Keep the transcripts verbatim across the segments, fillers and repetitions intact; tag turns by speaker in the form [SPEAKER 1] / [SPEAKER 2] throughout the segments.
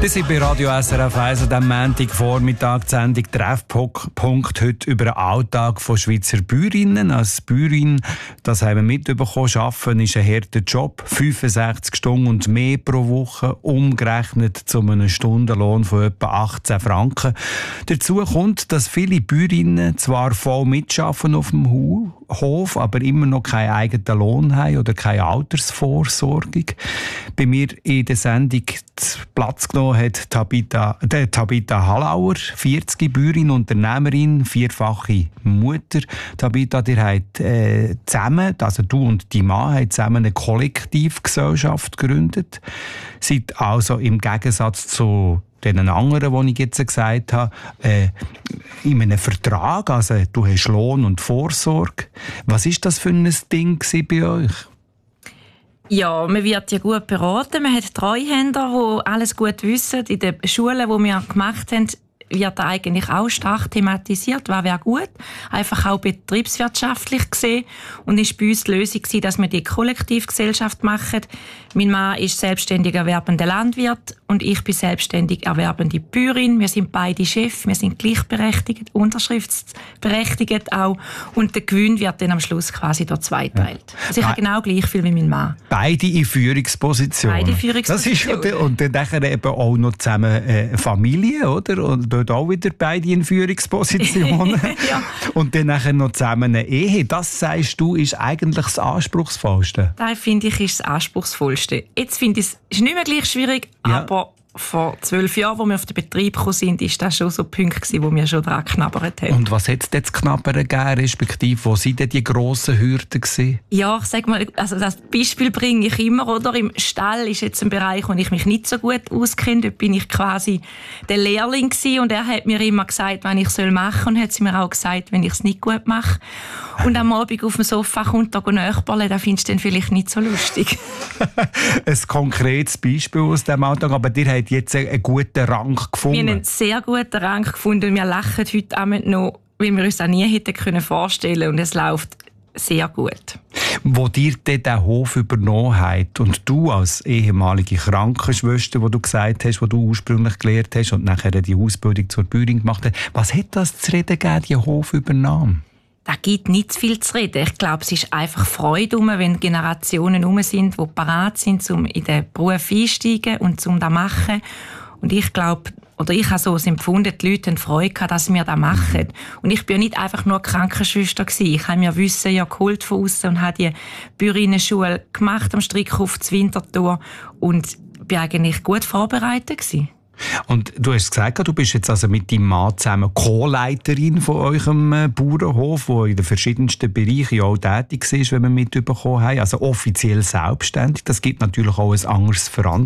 [SPEAKER 1] Das sind bei Radio S R F eins am Montagvormittag die Sendung «Treffpunkt» heute über den Alltag von Schweizer Bäuerinnen. Als Bäuerin, das haben wir mitbekommen, arbeiten ist ein harter Job. fünfundsechzig Stunden und mehr pro Woche, umgerechnet zu einem Stundenlohn von etwa achtzehn Franken. Dazu kommt, dass viele Bäuerinnen zwar voll mitarbeiten auf dem Hof, aber immer noch keinen eigenen Lohn haben oder keine Altersvorsorgung. Bei mir in der Sendung Platz genommen hat Tabita, äh, Tabita Hallauer, vierzig, Bäuerin, Unternehmerin, vierfache Mutter. Tabita, ihr habt äh, zusammen, also du und dein Mann, habt zusammen eine Kollektivgesellschaft gegründet. Seid also im Gegensatz zu den anderen, die ich jetzt gesagt habe, äh, in einem Vertrag, also du hast Lohn und Vorsorge. Was war das für ein Ding bei euch?
[SPEAKER 2] Ja, man wird ja gut beraten. Man hat Treuhänder, die alles gut wissen. In den Schulen, die wir gemacht haben, wird eigentlich auch stark thematisiert. Was wäre gut? Einfach auch betriebswirtschaftlich gesehen. Und ist bei uns die Lösung gewesen, dass wir die Kollektivgesellschaft machen. Mein Mann ist selbstständig erwerbender Landwirt und ich bin selbstständig erwerbende Bäuerin. Wir sind beide Chefs, wir sind gleichberechtigt, unterschriftsberechtigt auch. Und der Gewinn wird dann am Schluss quasi durch zwei geteilt. Ja. Also ich habe genau gleich viel wie mein Mann.
[SPEAKER 1] Beide in Führungspositionen.
[SPEAKER 2] Beide Führungspositionen.
[SPEAKER 1] Das ist, und dann nachher eben auch noch zusammen äh, Familie, oder? Und dort auch wieder beide in Führungspositionen. Ja. Und dann nachher noch zusammen eine Ehe. Das, sagst du, ist eigentlich das Anspruchsvollste.
[SPEAKER 2] Das finde ich ist das Anspruchsvollste. Jetzt finde ich es ist nicht mehr gleich schwierig, ja. Aber vor zwölf Jahren, als wir auf den Betrieb gekommen sind, war das schon so ein Punkt, wo wir schon daran geknabbert haben.
[SPEAKER 1] Und was hat es denn zu knabbern gegeben, respektive wo waren denn die grossen Hürden gewesen?
[SPEAKER 2] Ja, ich sag mal, also das Beispiel bringe ich immer, oder? Im Stall ist jetzt ein Bereich, wo ich mich nicht so gut auskenne. Dort bin ich quasi der Lehrling gewesen und er hat mir immer gesagt, was ich machen soll, und hat sie mir auch gesagt, wenn ich es nicht gut mache. Und am Abend auf dem Sofa kommt da Nachbarn, das findest du dann vielleicht nicht so lustig.
[SPEAKER 1] Ein konkretes Beispiel aus diesem Alltag, aber dir hat jetzt einen guten Rang gefunden.
[SPEAKER 2] Wir haben einen sehr guten Rang gefunden und wir lachen heute Abend noch, weil wir uns das nie hätten vorstellen können und es läuft sehr gut.
[SPEAKER 1] Wo dir den Hof übernommen hat und du als ehemalige Krankenschwester, wo du gesagt hast, wo du ursprünglich gelernt hast und nachher die Ausbildung zur Bäuerin gemacht hast, was hat das zu reden gegeben, die Hofübernahme?
[SPEAKER 2] Da gibt nicht zu viel zu reden. Ich glaube, es ist einfach Freude, wenn Generationen herum sind, die bereit sind, um in den Beruf einzusteigen und um das zu machen. Und ich glaube, oder ich habe so empfunden, die Leute haben Freude gehabt, dass wir das machen. Und ich bin ja nicht einfach nur Krankenschwester gewesen. Ich habe mir Wissen ja geholt von aussen und habe die Bäuerinnenschule gemacht am Strickhof zu Winterthur und bin eigentlich gut vorbereitet gewesen.
[SPEAKER 1] Und du hast gesagt, du bist jetzt also mit deinem Mann zusammen Co-Leiterin von eurem Bauernhof, der in den verschiedensten Bereichen auch tätig ist, wenn wir mitbekommen haben. Also offiziell selbstständig. Das gibt natürlich auch ein anderes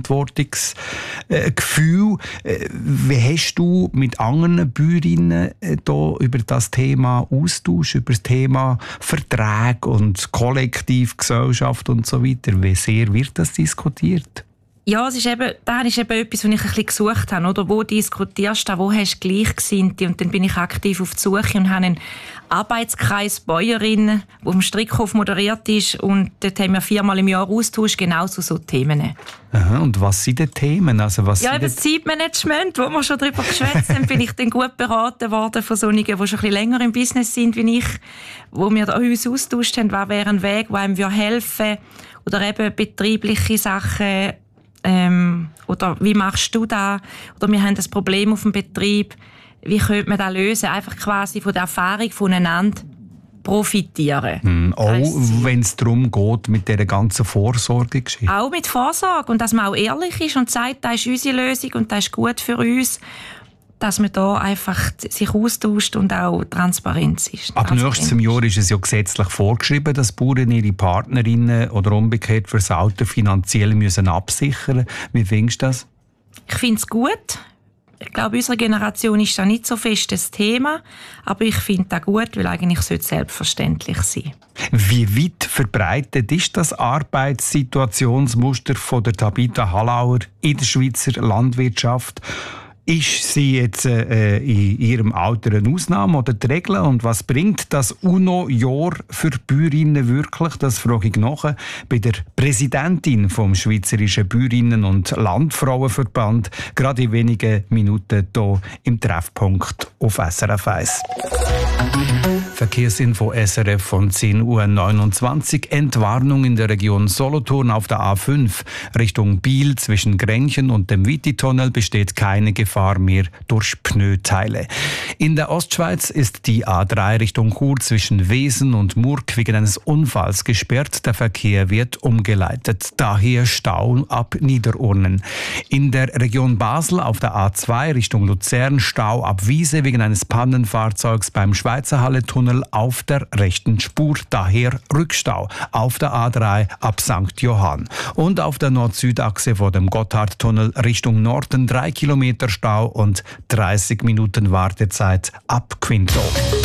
[SPEAKER 1] Verantwortungsgefühl. Wie hast du mit anderen Bäuerinnen hier über das Thema Austausch, über das Thema Verträge und Kollektivgesellschaft und so weiter? Wie sehr wird das diskutiert?
[SPEAKER 2] Ja, es ist eben, das ist eben etwas, was ich ein bisschen gesucht habe. Oder? Wo diskutierst du, wo hast du Gleichgesinnte? Und dann bin ich aktiv auf die Suche und habe einen Arbeitskreis Bäuerinnen, der vom Strickhof moderiert ist. Und dort haben wir viermal im Jahr Austausch, genau zu so Themen.
[SPEAKER 1] Aha, und was sind die Themen? Also was
[SPEAKER 2] ja, eben das Zeitmanagement, wo wir schon darüber geschwätzt haben, bin ich dann gut beraten worden von solchen, die schon ein bisschen länger im Business sind wie ich, wo wir uns austauscht haben, was wäre ein Weg, der einem helfen würde. Oder eben betriebliche Sachen. Ähm, oder wie machst du das? Oder wir haben das Problem auf dem Betrieb. Wie könnte man das lösen? Einfach quasi von der Erfahrung voneinander profitieren.
[SPEAKER 1] Mm, auch wenn es darum geht, mit dieser ganzen Vorsorgegeschichte.
[SPEAKER 2] Auch mit Vorsorge. Und dass man auch ehrlich ist und sagt, das ist unsere Lösung und das ist gut für uns. Dass man da einfach sich austauscht und auch Transparenz ist.
[SPEAKER 1] Ab nächstem Jahr ist es ja gesetzlich vorgeschrieben, dass Bauern ihre Partnerinnen oder umgekehrt fürs Alter finanziell müssen absichern müssen. Wie findest du das?
[SPEAKER 2] Ich finde es gut. Ich glaube, unsere Generation ist da nicht so fest das Thema. Aber ich finde das gut, weil eigentlich sollte es selbstverständlich sein.
[SPEAKER 1] Wie weit verbreitet ist das Arbeitssituationsmuster von der Tabita Hallauer in der Schweizer Landwirtschaft? Ist sie jetzt äh, in ihrem Alter eine Ausnahme oder die Regel? Und was bringt das UNO-Jahr für Bäuerinnen wirklich? Das frage ich nach bei der Präsidentin vom Schweizerischen Bäuerinnen- und Landfrauenverband, gerade in wenigen Minuten hier im Treffpunkt auf S R F eins. Verkehrsinfo S R F von zehn Uhr neunundzwanzig. Entwarnung in der Region Solothurn auf der A fünf. Richtung Biel zwischen Grenchen und dem Witti-Tunnel besteht keine Gefahr mehr durch Pneuteile. In der Ostschweiz ist die A drei Richtung Chur zwischen Wesen und Murg wegen eines Unfalls gesperrt. Der Verkehr wird umgeleitet. Daher Stau ab Niederurnen. In der Region Basel auf der A zwei Richtung Luzern Stau ab Wiese wegen eines Pannenfahrzeugs beim Schweizerhalle-Tunnel auf der rechten Spur, daher Rückstau auf der A drei ab Sankt Johann. Und auf der Nord-Süd-Achse vor dem Gotthardtunnel Richtung Norden drei Kilometer Stau und dreißig Minuten Wartezeit ab Quinto.